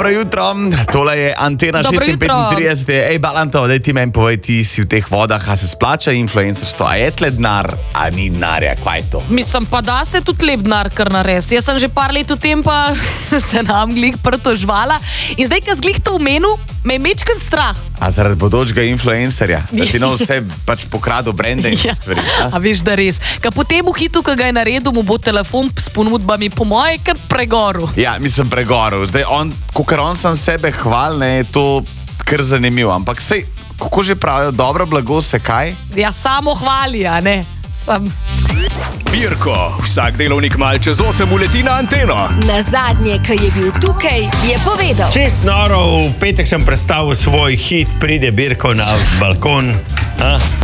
Dobro jutro, tole je Antena Dobro 635. Ej, Balanto, daj ti meni povej, ti si v teh vodah, a se splača influencerstvo, a je tle denar, a ni denarja, kaj je to? Mislim pa, da se tudi lep denar kar nares. Jaz sem že par let v tem, pa se nam glih pritožvala. In zdaj, ko zglih to omenil, me je mečken strah. A zaradi bodočega influencerja, da ti no vse pač pokrado brende in stvari. A veš, da res. Ka po tem hitu, ki ga je naredil, mu bo telefon s ponudbami po moje kar pregoril. Ja, mislim pregoril. Zdaj, kakor on sam sebe hvali, je to kar zanimivo. Ampak sej, kako že pravijo, dobro blago se kaj? Ja, samo hvali, a ne? Pirko, vsak delovnik mal čez 8 uleti na anteno. Na zadnje, ki je bil tukaj, je povedal. Čist noro, v petek sem predstavil svoj hit, pride Birko na balkon.